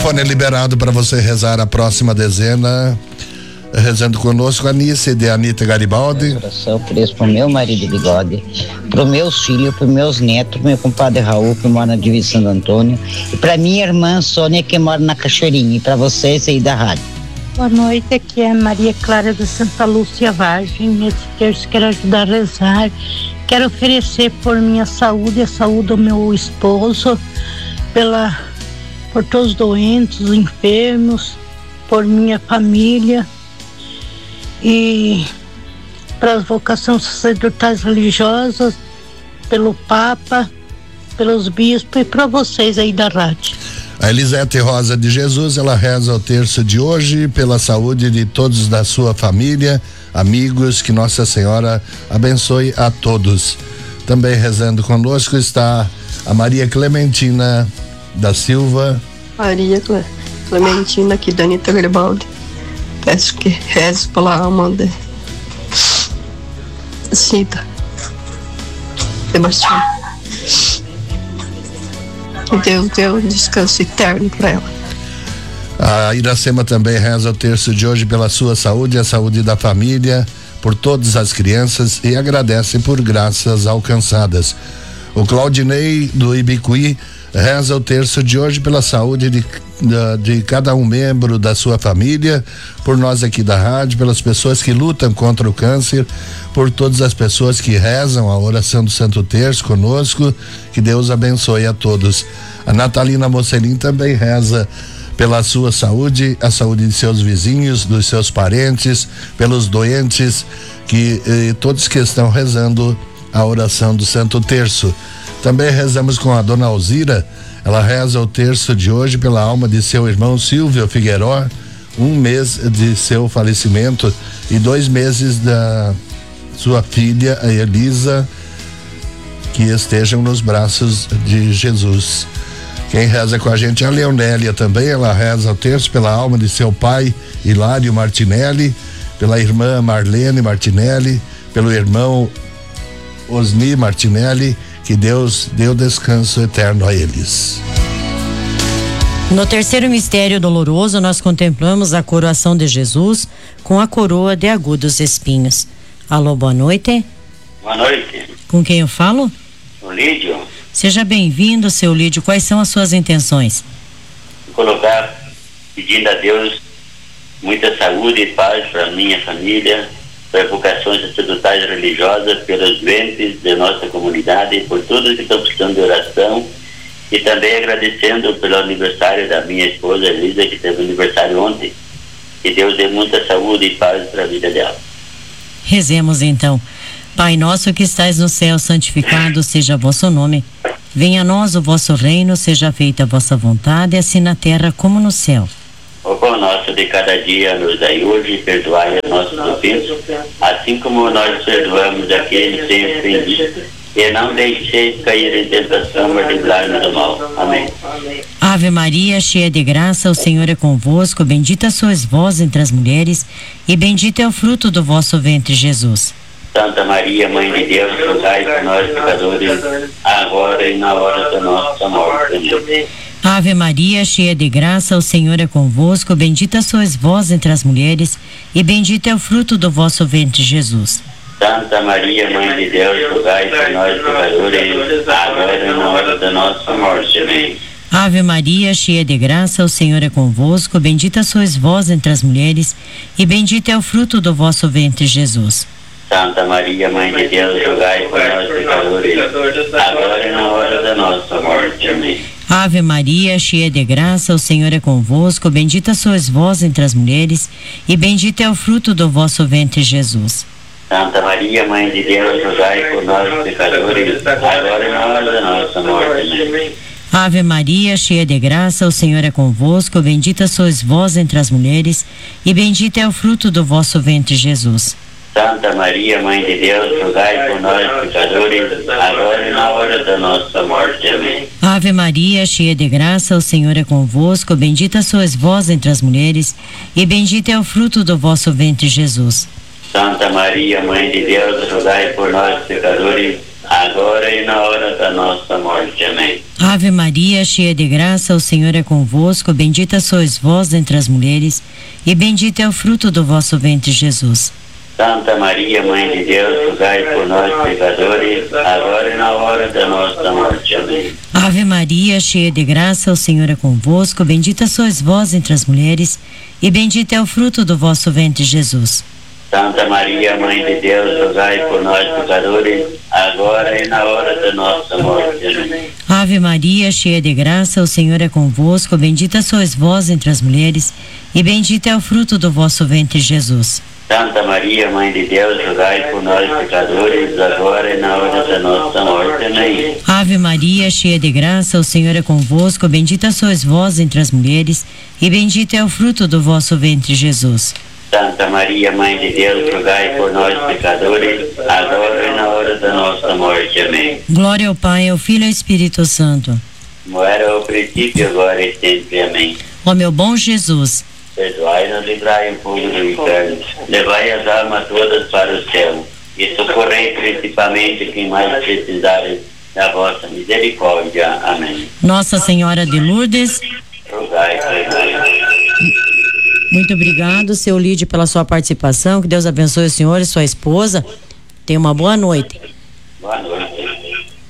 Microfone é liberado para você rezar a próxima dezena. Rezando conosco, Anice de Anita Garibaldi. Oração por isso, pro meu marido Bigode, pro meus filhos, pros meus netos, pro meu compadre Raul, que mora na Divisa Santo Antônio, e pra minha irmã Sônia, que mora na Cachoeirinha, e pra vocês aí da rádio. Boa noite, aqui é Maria Clara da Santa Lúcia Vargem. Nesse terço quero ajudar a rezar. Quero oferecer por minha saúde e a saúde do meu esposo, por todos os doentes, os enfermos, por minha família e para as vocações sacerdotais religiosas, pelo Papa, pelos bispos e para vocês aí da rádio. A Elisete Rosa de Jesus, ela reza o terço de hoje pela saúde de todos da sua família, amigos, que Nossa Senhora abençoe a todos. Também rezando conosco está a Maria Clementina da Silva. Maria Clementina aqui da Anita Garibaldi. Peço que reze pela alma de Cida Sebastião. Que Deus dê um descanso eterno para ela. A Iracema também reza o terço de hoje pela sua saúde, a saúde da família, por todas as crianças e agradece por graças alcançadas. O Claudinei do Ibicuí reza o terço de hoje pela saúde de cada um membro da sua família, por nós aqui da rádio, pelas pessoas que lutam contra o câncer, por todas as pessoas que rezam a oração do Santo Terço conosco, que Deus abençoe a todos. A Natalina Mocelin também reza pela sua saúde, a saúde de seus vizinhos, dos seus parentes, pelos doentes, todos que estão rezando a oração do Santo Terço. Também rezamos com a dona Alzira, ela reza o terço de hoje pela alma de seu irmão Silvio Figueiró, 1 mês de seu falecimento e 2 meses da sua filha, a Elisa, que estejam nos braços de Jesus. Quem reza com a gente é a Leonélia também, ela reza o terço pela alma de seu pai, Hilário Martinelli, pela irmã Marlene Martinelli, pelo irmão Osni Martinelli, que Deus dê descanso eterno a eles. No terceiro mistério doloroso, nós contemplamos a coroação de Jesus com a coroa de agudos espinhos. Alô, boa noite. Boa noite. Com quem eu falo? O Lídio. Seja bem-vindo, seu Lídio. Quais são as suas intenções? Vou colocar, pedindo a Deus muita saúde e paz para minha família, para vocações sacerdotais religiosas, pelos doentes de nossa comunidade e por todos que estão precisando de oração, e também agradecendo pelo aniversário da minha esposa Elisa, que teve aniversário ontem. Que Deus dê muita saúde e paz para a vida dela. Rezemos então. Pai nosso que estais no céu, santificado seja vosso nome. Venha a nós o vosso reino, seja feita a vossa vontade, assim na terra como no céu. O pão nosso de cada dia nos dai hoje, e perdoai os nossos ofensas, assim como nós perdoamos aqueles que têm ofendido. E não deixeis cair em tentação, mas livrai-nos do mal. Amém. Ave Maria, cheia de graça, o Senhor é convosco, bendita sois vós entre as mulheres, e bendito é o fruto do vosso ventre, Jesus. Santa Maria, Mãe de Deus, rogai por nós pecadores, agora e na hora da nossa morte. Amém. Ave Maria, cheia de graça, o Senhor é convosco, bendita sois vós entre as mulheres, e bendito é o fruto do vosso ventre, Jesus. Santa Maria, Mãe de Deus, rogai por nós pecadores, agora e na hora da nossa morte. Amém. Ave Maria, cheia de graça, o Senhor é convosco, bendita sois vós entre as mulheres, e bendito é o fruto do vosso ventre, Jesus. Santa Maria, Mãe de Deus, rogai por nós pecadores, agora e na hora da nossa morte. Amém. Ave Maria, cheia de graça, o Senhor é convosco, bendita sois vós entre as mulheres, e bendito é o fruto do vosso ventre, Jesus. Santa Maria, Mãe de Deus, rogai por nós pecadores, agora e na hora da nossa morte. Amém. Ave Maria, cheia de graça, o Senhor é convosco, bendita sois vós entre as mulheres, e bendito é o fruto do vosso ventre, Jesus. Santa Maria, Mãe de Deus, rogai por nós pecadores, agora e na hora da nossa morte. Amém. Ave Maria, cheia de graça, o Senhor é convosco, bendita sois vós entre as mulheres, e bendito é o fruto do vosso ventre, Jesus. Santa Maria, Mãe de Deus, rogai por nós pecadores, agora e na hora da nossa morte. Amém. Ave Maria, cheia de graça, o Senhor é convosco, bendita sois vós entre as mulheres, e bendito é o fruto do vosso ventre, Jesus. Santa Maria, Mãe de Deus, rogai por nós, pecadores, agora e na hora da nossa morte. Amém. Ave Maria, cheia de graça, o Senhor é convosco, bendita sois vós entre as mulheres, e bendito é o fruto do vosso ventre, Jesus. Santa Maria, Mãe de Deus, rogai por nós, pecadores, agora e na hora da nossa morte. Amém. Ave Maria, cheia de graça, o Senhor é convosco, bendita sois vós entre as mulheres, e bendito é o fruto do vosso ventre, Jesus. Santa Maria, Mãe de Deus, rogai por nós, pecadores, agora e na hora da nossa morte. Amém. Ave Maria, cheia de graça, o Senhor é convosco, bendita sois vós entre as mulheres, e bendito é o fruto do vosso ventre, Jesus. Santa Maria, Mãe de Deus, rogai por nós, pecadores, agora e na hora da nossa morte. Amém. Glória ao Pai, ao Filho e ao Espírito Santo. Como era ao princípio, agora e sempre. Amém. Ó meu bom Jesus, perdoai-nos, livrai o povo do inferno, levai as almas todas para o céu, e socorrei principalmente quem mais precisar da vossa misericórdia. Amém. Nossa Senhora de Lourdes, rogai por nós. Muito obrigado, seu Lídio, pela sua participação. Que Deus abençoe o senhor e sua esposa. Tenha uma boa noite. Boa noite.